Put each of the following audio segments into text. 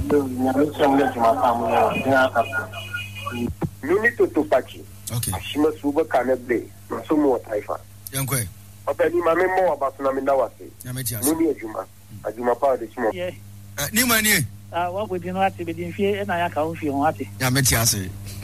Minute to Pachi. Okay. Ashima Suba Canable, Masumo Taifa. Yankwe. Openi Mamemo about Naminawasi. Yametias. Nuni Ajuma Power the Small. Yeah. Nimani. What would you know to be in fear and I account for what? Yametias.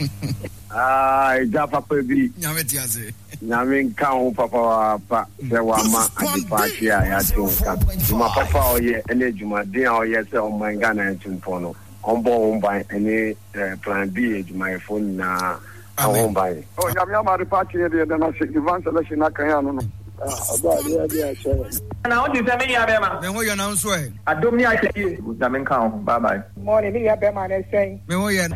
Jaffa Pebi. Yametias. Namin Count Papa, Sewama, and Patia, Yatunka. Juma Papa, or ye, any Juma, dear, or yes, or my Ghana and Tumpono. On board by any plan B, my phone now. Oh, Yamama, the party, then I said, Ivan Selection, I can. Now, what do you tell me, Abema? Then what you announce? I don't mean I can hear you. Damin count. Bye bye. Morning, Abema, and saying, Memoyan.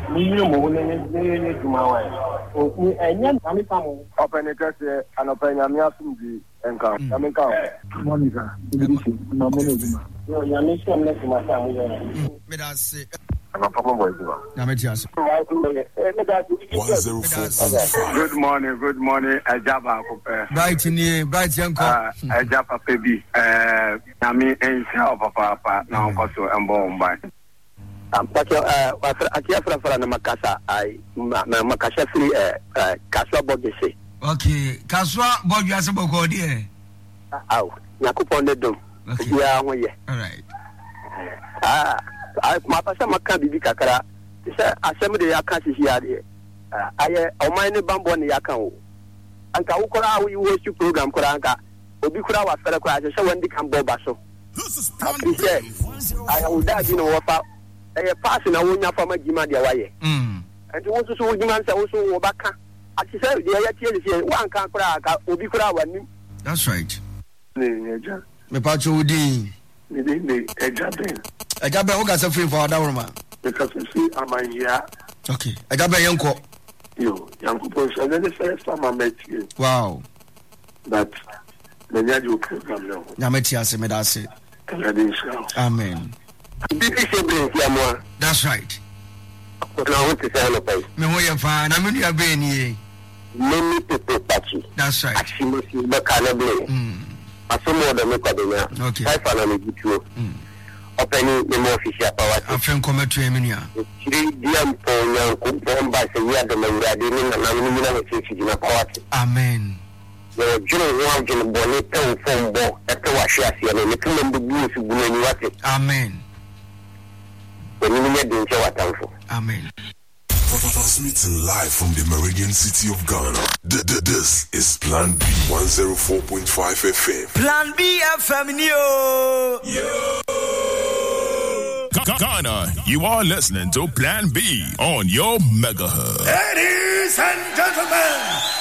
Open it and open your Miasum and come. Damin count. Morning, sir. No, Yametias. Good morning, Ajaba. Bright in here, bright young car. Ajaba Pebi. Nami and Papa, now also and born by. But I can't for Makasa. I Makasa free Kaswa Bogese. Okay, Kaswa Bogasabo Godia. Oh, Nakupon the Dome. Yeah, all right. My pastor Makan Bibi Kakara. Assembly account is here. I mine bamboo on the account. And Kaukora, we wish to program Koranka. Obikura was fellow class, so when they come Bobaso. I would have been over a passing a winner from a Gimadia way. And you want to show demands also Obaka. As you said, the idea one can crack Obikura one. That's right. Me Pacho Udi. I got a free for Adama. Because you see, I'm here. Okay. I got my uncle. You, young people, and then the first time I met you. Wow. That the Yadu can know. Yametias, Medase. Amen. That's right. Me who you find, I mean, you have been here. Many people touch you. That's right. Actually, the cannibal. I saw more than a okay. I finally get you. Opening the more official power. I think come to Eminia. 3 DM for young by the year the Maria in power. Amen. The general one in the bonnet phone ball at the Washiasi and the Killing the Blues who will what it. Amen. When you get the show. Amen. Transmitting live from the Meridian City of Ghana. This is Plan B 104.5 FM. Plan B FM, yo. Ghana, you are listening to Plan B on your megahertz. Ladies and gentlemen,